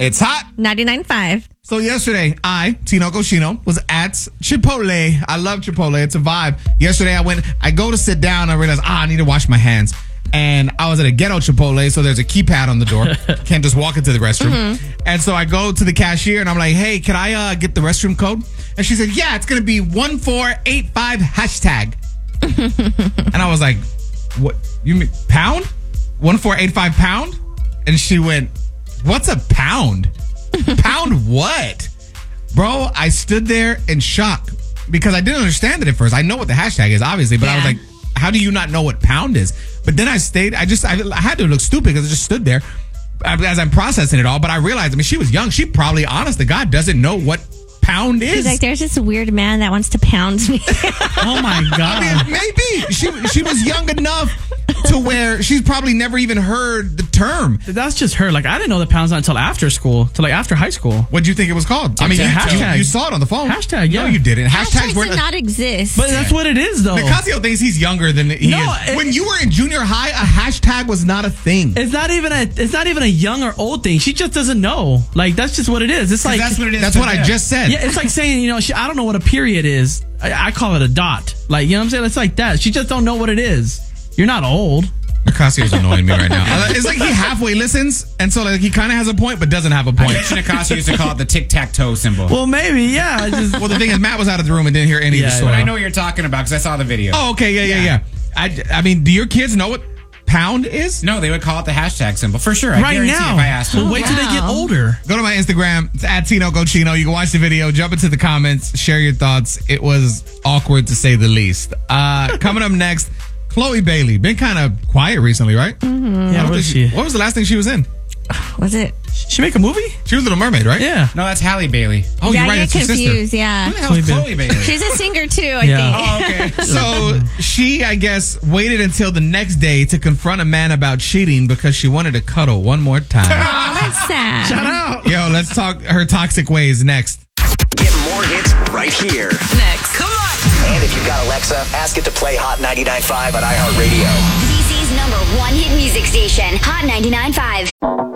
It's hot. 99.5. So yesterday, I, Tino Cochino, was at Chipotle. I love Chipotle. It's a vibe. Yesterday, I go to sit down. I realized, I need to wash my hands. And I was at a ghetto Chipotle, so there's a keypad on the door. Can't just walk into the restroom. And so I go to the cashier, and I'm like, hey, can I get the restroom code? And she said, yeah, it's going to be 1485 hashtag. And I was like, what? You mean pound? 1485 pound? And she went, what's a pound? Pound what? Bro, I stood there in shock because I didn't understand it at first. I know what the hashtag is, obviously, but I was like, how do you not know what pound is? But then I stayed, I had to look stupid because I just stood there as I'm processing it all. But I realized, I mean, she was young. She probably, honest to God, doesn't know what pound is. She's like, there's this weird man that wants to pound me. Oh my God. I mean, maybe. She was young enough to where she's probably never even heard the term. That's just her. Like, I didn't know the pound's not until after school, till like after high school. What do you think it was called? I mean, you saw it on the phone. Hashtag, yeah. No, you didn't. Hashtags did not exist. But that's what it is, though. Nicasio thinks he's younger than he is. When you were in junior high, a hashtag was not a thing. It's not even a young or old thing. She just doesn't know. Like, that's just what it is. It's like that's what it is. That's what I just said. Yeah, it's like saying, I don't know what a period is. I call it a dot. Like, you know what I'm saying? It's like that. She just don't know what it is. You're not old. Nicasio's annoying me right now. It's like he halfway listens, and so like he kind of has a point, but doesn't have a point. Nicasio used to call it the tic-tac-toe symbol. Well, maybe, yeah. Well, the thing is, Matt was out of the room and didn't hear any of the story. But I know what you're talking about because I saw the video. Oh, okay, yeah. I mean, do your kids know what pound is? No, they would call it the hashtag symbol for sure. Right now. If I asked them. Well, wait till they get older. Go to my Instagram. It's at Tino Cochino. You can watch the video, jump into the comments, share your thoughts. It was awkward to say the least. Coming up next, Chloe Bailey. Been kind of quiet recently, right? Mm-hmm. Yeah, what was the last thing she was in? Was it? She make a movie? She was Little Mermaid, right? Yeah. No, that's Halle Bailey. Oh, you're right. I It's get her confused, sister. yeah. Who the hell is Chloe Bailey? She's a singer too, I think. Oh, okay. So she, I guess, waited until the next day to confront a man about cheating because she wanted to cuddle one more time. Oh, that's sad. Shout out. Yo, let's talk her toxic ways next. Get more hits right here. Next. Come on. And if you've got Alexa, ask it to play Hot 99.5 on iHeartRadio. DC's #1 hit music station, Hot 99.5.